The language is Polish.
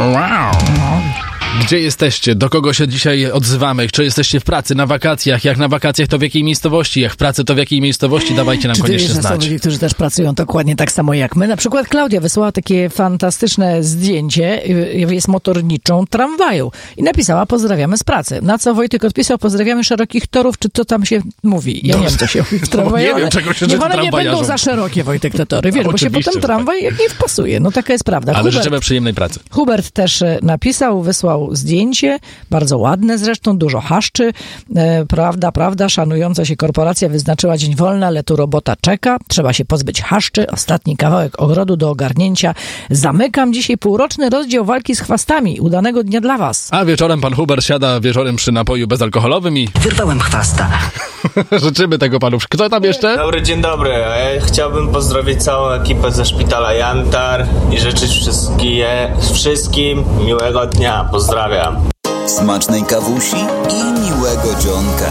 Wow. Gdzie jesteście? Do kogo się dzisiaj odzywamy? Czy jesteście w pracy, na wakacjach? Jak na wakacjach, to w jakiej miejscowości? Jak w pracy, to w jakiej miejscowości? Dawajcie nam koniecznie znać. Są ludzie, którzy też pracują dokładnie tak samo jak my. Na przykład Klaudia wysłała takie fantastyczne zdjęcie. Jest motorniczą tramwaju. I napisała: pozdrawiamy z pracy. Na co Wojtek odpisał: pozdrawiamy szerokich torów, czy to tam się mówi? Ja nie wiem, co się mówi w tramwaju. Nie wiem, czego się niech one nie będą za szerokie, Wojtek, te tory. Wiesz, bo się potem tramwaj nie wpasuje. No taka jest prawda. Ale życzymy przyjemnej pracy. Hubert też napisał, wysłał zdjęcie, bardzo ładne zresztą, dużo haszczy. Prawda, szanująca się korporacja wyznaczyła dzień wolny, ale tu robota czeka. Trzeba się pozbyć haszczy. Ostatni kawałek ogrodu do ogarnięcia. Zamykam dzisiaj półroczny rozdział walki z chwastami. Udanego dnia dla was. A wieczorem pan Hubert siada wieczorem przy napoju bezalkoholowym i... Wyrwałem chwasta. Życzymy tego panu. Kto tam jeszcze? Dzień dobry. Ja chciałbym pozdrowić całą ekipę ze szpitala Jantar i życzyć wszystkim miłego dnia. Pozdrawiam. Smacznej kawusi i miłego dzionka.